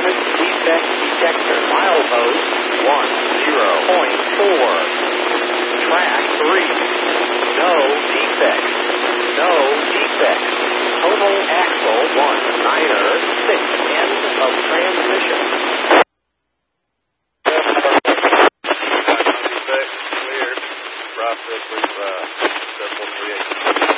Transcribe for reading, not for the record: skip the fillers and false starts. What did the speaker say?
Service defect detector. Milepost 10.4. Track 3. No defects. No defects. Total axle 1.906. End of transmission. Clear. Process we've successful creation.